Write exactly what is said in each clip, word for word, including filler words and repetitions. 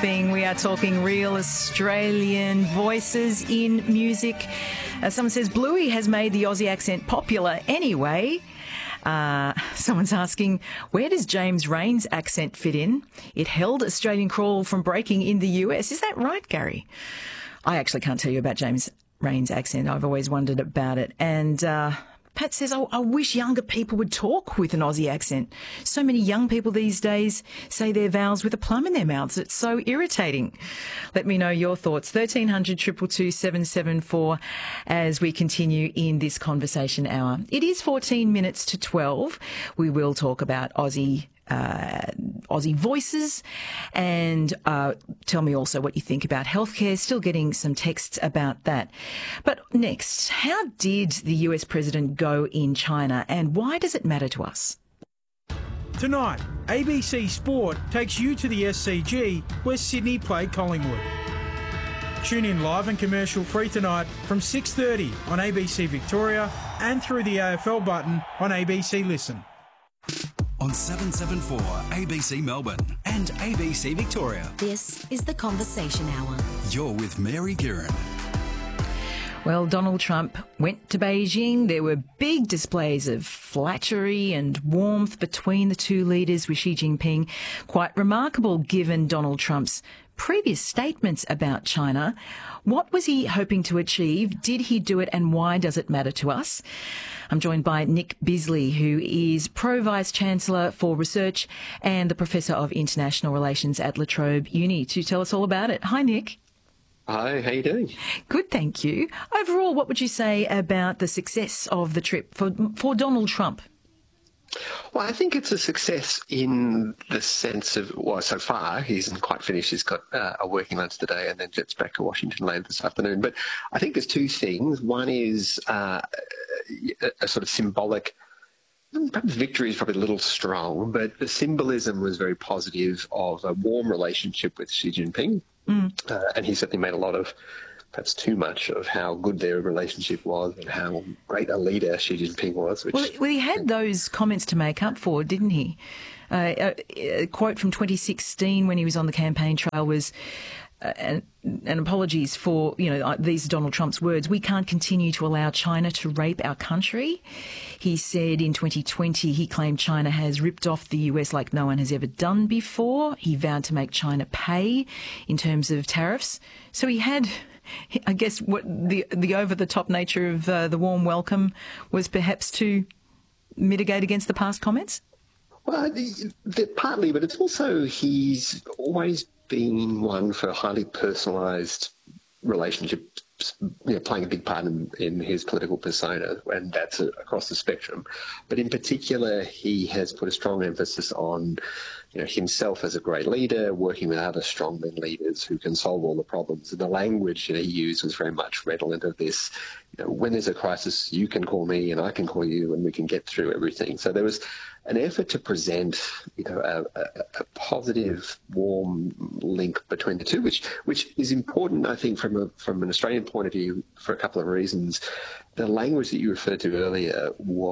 thing. We are talking real Australian voices in music. Uh, someone says Bluey has made the Aussie accent popular anyway. Uh, someone's asking, where does James Rain's accent fit in? It held Australian crawl from breaking in the U S. Is that right, Gary? I actually can't tell you about James Rain's accent. I've always wondered about it. And uh, Pat says, oh, I wish younger people would talk with an Aussie accent. So many young people these days say their vowels with a plum in their mouths. It's so irritating. Let me know your thoughts. thirteen hundred, two two two, seven seven four as we continue in this conversation hour. It is fourteen minutes to twelve. We will talk about Aussie Uh, Aussie voices, and uh, tell me also what you think about healthcare. Still getting some texts about that. But next, how did the U S president go in China, and why does it matter to us? Tonight, A B C Sport takes you to the S C G where Sydney played Collingwood. Tune in live and commercial free tonight from six thirty on A B C Victoria and through the A F L button on A B C Listen. On seven seventy-four A B C Melbourne and A B C Victoria. This is the Conversation Hour. You're with Mary Guerin. Well, Donald Trump went to Beijing. There were big displays of flattery and warmth between the two leaders with Xi Jinping. Quite remarkable given Donald Trump's previous statements about China. What was he hoping to achieve? Did he do it, and why does it matter to us? I'm joined by Nick Bisley, who is Pro-Vice-Chancellor for Research and the Professor of International Relations at La Trobe Uni, to tell us all about it. Hi, Nick. Hi, how you doing? Good, thank you. Overall, what would you say about the success of the trip for, for Donald Trump? Well, I think it's a success in the sense of, well, so far, he isn't quite finished. He's got uh, a working lunch today and then jets back to Washington later this afternoon. But I think there's two things. One is uh, a, a sort of symbolic, perhaps victory is probably a little strong, but the symbolism was very positive of a warm relationship with Xi Jinping. Mm. Uh, and he certainly made a lot of, perhaps too much, of how good their relationship was and how great a leader Xi Jinping was. Which, well, well, he had those comments to make up for, didn't he? Uh, a, a quote from twenty sixteen when he was on the campaign trail was, uh, and, and apologies for, you know, these are Donald Trump's words, we can't continue to allow China to rape our country. He said in twenty twenty he claimed China has ripped off the U S like no one has ever done before. He vowed to make China pay in terms of tariffs. So he had... I guess what the the over-the-top nature of uh, the warm welcome was perhaps to mitigate against the past comments? Well, the, the, partly, but it's also he's always been one for highly personalised relationships, you know, playing a big part in, in his political persona, and that's a, across the spectrum. But in particular, he has put a strong emphasis on, you know, himself as a great leader, working with other strongman leaders who can solve all the problems. And the language that he used was very much redolent of this. You know, when there's a crisis, you can call me and I can call you and we can get through everything. So there was an effort to present, you know, a, a, a positive, warm link between the two, which which is important, I think, from a from an Australian point of view for a couple of reasons. The language that you referred to earlier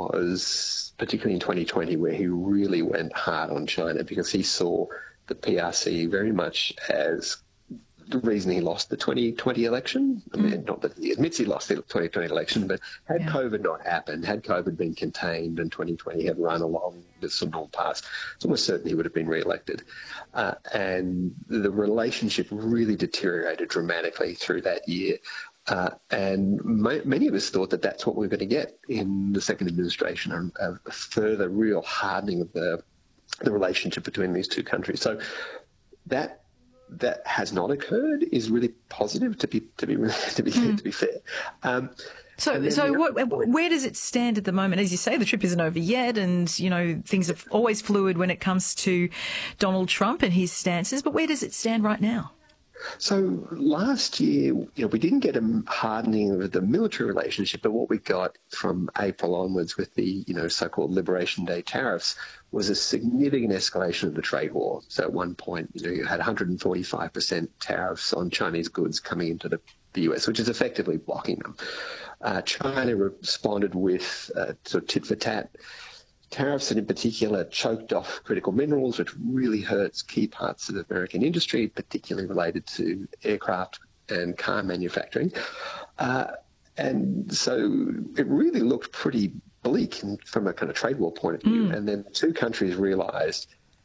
was, particularly in twenty twenty, where he really went hard on China because he saw the P R C very much as the reason he lost the twenty twenty election. I mean, mm. not that he admits he lost the twenty twenty election, but had yeah. COVID not happened, had COVID been contained and twenty twenty had run along with some normal paths, it's almost certain he would have been re-elected. Uh, and the relationship really deteriorated dramatically through that year. Uh, and ma- many of us thought that that's what we were going to get in the second administration, a, a further real hardening of the the relationship between these two countries. So that that has not occurred is really positive, to be to be to be mm. to be fair. Um, so so what, where does it stand at the moment? As you say, the trip isn't over yet, and you know things are always fluid when it comes to Donald Trump and his stances. But where does it stand right now? So last year, you know, we didn't get a hardening of the military relationship, but what we got from April onwards with the, you know, so-called Liberation Day tariffs was a significant escalation of the trade war. So at one point, you know, you had one hundred forty-five percent tariffs on Chinese goods coming into the, the U S, which is effectively blocking them. Uh, China responded with uh, sort of tit for tat tariffs, and in particular choked off critical minerals, which really hurts key parts of American industry, particularly related to aircraft and car manufacturing. Uh, and so it really looked pretty bleak in, from a kind of trade war point of view. Mm. And then the two countries realised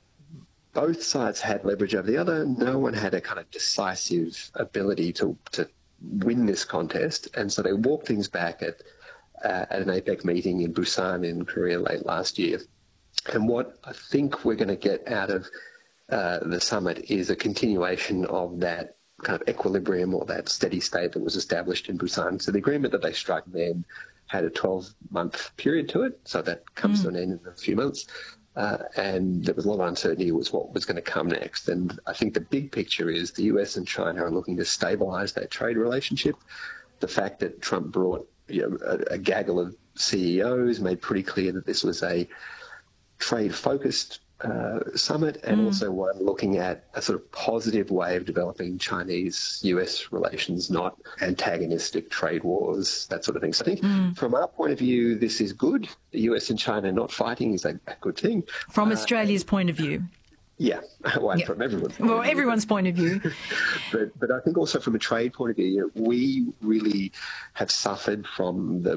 both sides had leverage over the other. No one had a kind of decisive ability to, to win this contest. And so they walked things back at Uh, at an APEC meeting in Busan in Korea late last year. And what I think we're going to get out of uh, the summit is a continuation of that kind of equilibrium or that steady state that was established in Busan. So the agreement that they struck then had a twelve-month period to it, so that comes mm. to an end in a few months. Uh, and there was a lot of uncertainty was what was going to come next. And I think the big picture is the U S and China are looking to stabilise that trade relationship. The fact that Trump brought You know, a, a gaggle of C E Os made pretty clear that this was a trade-focused uh, summit and mm. also one looking at a sort of positive way of developing Chinese-U S relations, not antagonistic trade wars, that sort of thing. So I think mm. from our point of view, this is good. The U S and China not fighting is a, a good thing. From uh, Australia's point of view. Yeah, well, yeah. from everyone's point well, of view. everyone's point of view. but, but I think also from a trade point of view, you know, we really have suffered from the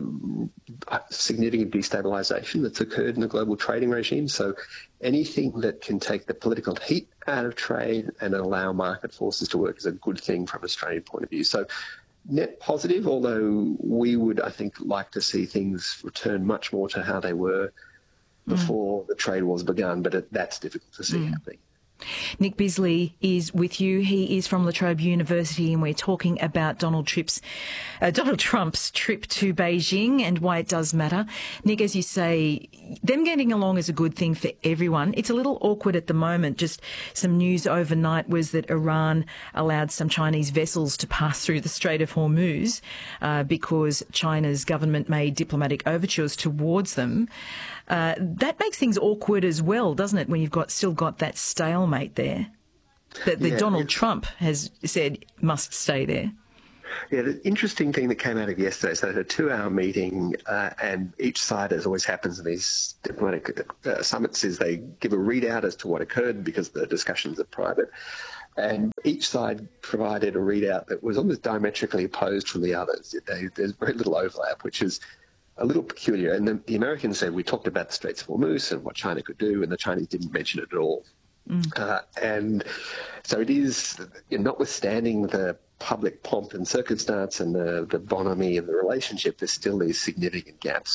significant destabilisation that's occurred in the global trading regime. So anything that can take the political heat out of trade and allow market forces to work is a good thing from an Australian point of view. So net positive, although we would, I think, like to see things return much more to how they were before mm. the trade wars began, but it, that's difficult to see mm. happening. Nick Bisley is with you. He is from La Trobe University, and we're talking about Donald Trump's, uh, Donald Trump's trip to Beijing and why it does matter. Nick, as you say, them getting along is a good thing for everyone. It's a little awkward at the moment. Just some news overnight was that Iran allowed some Chinese vessels to pass through the Strait of Hormuz uh, because China's government made diplomatic overtures towards them. Uh, that makes things awkward as well, doesn't it, when you've got still got that stalemate there that, that yeah, Donald Trump has said must stay there? Yeah, the interesting thing that came out of yesterday, so it's a two-hour meeting, uh, and each side, as always happens in these diplomatic uh, summits, is they give a readout as to what occurred because the discussions are private. And each side provided a readout that was almost diametrically opposed from the others. They, there's very little overlap, which is a little peculiar. And the, the Americans said, we talked about the Straits of Hormuz and what China could do, and the Chinese didn't mention it at all. Mm. Uh, and so it is, you know, notwithstanding the public pomp and circumstance and the, the bonhomie and the relationship, there's still these significant gaps.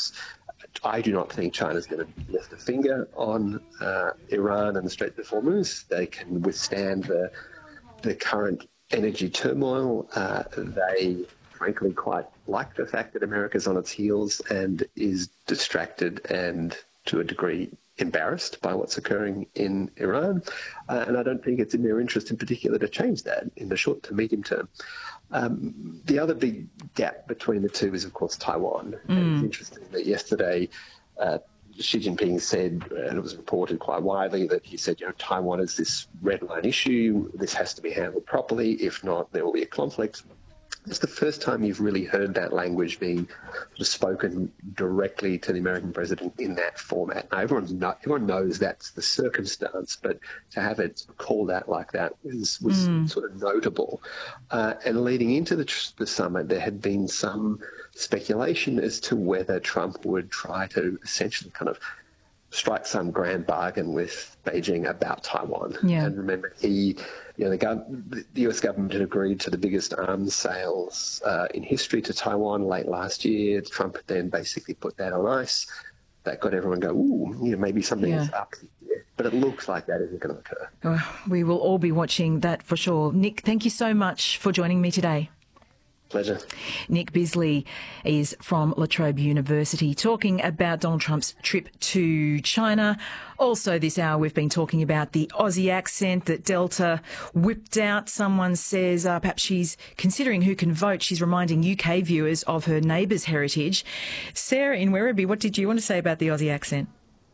I do not think China's going to lift a finger on uh, Iran and the Straits of Hormuz. They can withstand the, the current energy turmoil. Uh, they... frankly quite like the fact that America's on its heels and is distracted and to a degree embarrassed by what's occurring in Iran. Uh, and I don't think it's in their interest in particular to change that in the short to medium term. Um, the other big gap between the two is, of course, Taiwan. Mm. And it's interesting that yesterday uh, Xi Jinping said, and it was reported quite widely, that he said, you know, Taiwan is this red line issue. This has to be handled properly. If not, there will be a conflict. It's the first time you've really heard that language being spoken directly to the American president in that format. Now, everyone's not, everyone knows that's the circumstance, but to have it called out like that was, was mm. sort of notable. Uh, and leading into the, the summit, there had been some speculation as to whether Trump would try to essentially kind of strike some grand bargain with Beijing about Taiwan. Yeah. And remember, he, you know, the, gov- the U S government had agreed to the biggest arms sales uh, in history to Taiwan late last year. Trump then basically put that on ice. That got everyone go, ooh, you know, maybe something yeah. is up here. But it looks like that isn't going to occur. Well, we will all be watching that for sure. Nick, thank you so much for joining me today. Pleasure. Nick Bisley is from La Trobe University talking about Donald Trump's trip to China. Also this hour we've been talking about the Aussie accent that Delta whipped out. Someone says uh, perhaps she's considering who can vote. She's reminding U K viewers of her neighbour's heritage. Sarah in Werribee, what did you want to say about the Aussie accent?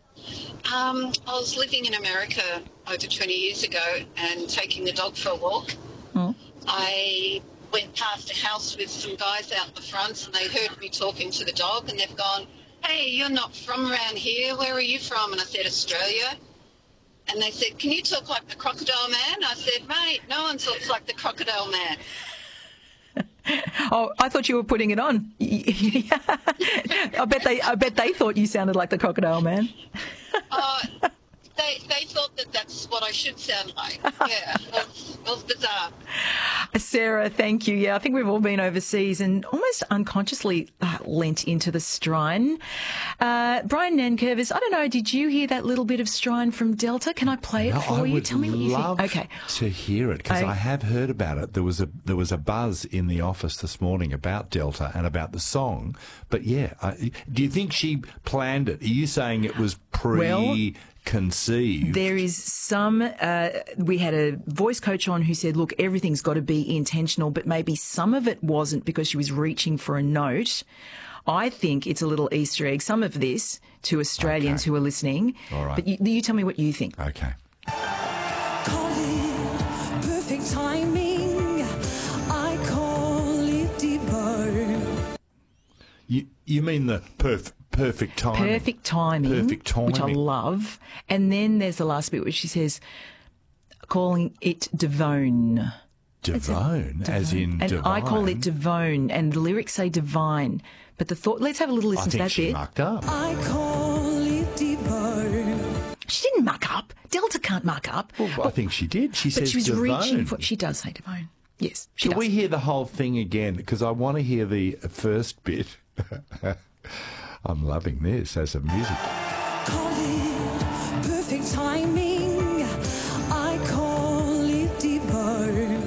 Um, I was living in America over twenty years ago and taking the dog for a walk. Mm. I went past a house with some guys out the front and they heard me talking to the dog and they've gone, hey, you're not from around here. Where are you from? And I said, Australia. And they said, can you talk like the Crocodile Man? I said, mate, no one talks like the Crocodile Man. Oh, I thought you were putting it on. I bet they, I bet they thought you sounded like the Crocodile Man. Uh, they they thought that that's what I should sound like. Yeah, it was, it was bizarre. Sarah, thank you. Yeah, I think we've all been overseas and almost unconsciously uh, lent into the Strine. Uh, Brian Nankervis, I don't know, did you hear that little bit of Strine from Delta? Can I play it No, for I you? would Tell me what you love think. Okay. to hear it because I- I have heard about it. There was a there was a buzz in the office this morning about Delta and about the song. But yeah, I, do you think she planned it? Are you saying it was pre? Conceived. There is some, uh, we had a voice coach on who said, look, everything's got to be intentional, but maybe some of it wasn't because she was reaching for a note. I think it's a little Easter egg, some of this, to Australians Okay. who are listening. All right. But you, you tell me what you think. Okay. Call it perfect timing. I call it divine. You you mean the perf- perfect timing? Perfect timing. Perfect timing. Which I love. And then there's the last bit where she says, calling it Devone. Devone, as in And divine. I call it Devone, and the lyrics say divine. But the thought, let's have a little I listen to think that she bit. mucked up. I call it divine. She didn't muck up. Delta can't muck up. Well, I think she did. She But says she was divine. reaching for. She does say Devone. Yes, she Can does. we hear the whole thing again? Because I want to hear the first bit. I'm loving this as a music. Call it perfect timing. I call it divine.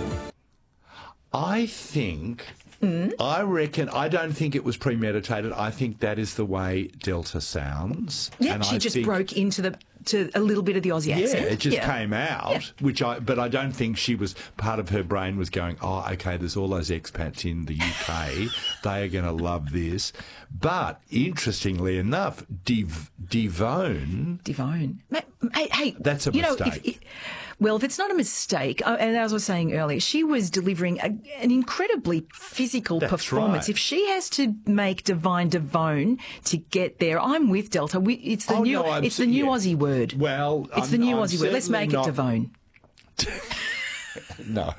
I think, Mm. I reckon, I don't think it was premeditated. I think that is the way Delta sounds. Yeah, And she I just think- broke into the to a little bit of the Aussie Yeah, accent. it just Yeah. came out, which I, but I don't think she was, part of her brain was going, oh, okay, there's all those expats in the U K. They are going to love this. But interestingly enough, Div, Divone, Devone. Ma- Hey, hey, That's a you know, mistake. If, well, if it's not a mistake, uh, and as I was saying earlier, she was delivering a, an incredibly physical That's performance. right. If she has to make divine Devone to get there, I'm with Delta. We, it's the Oh, new, no, I'm it's the s- new yeah. Aussie word. Well, it's I'm- the new I'm Aussie word. Let's certainly make not- it Devone. no.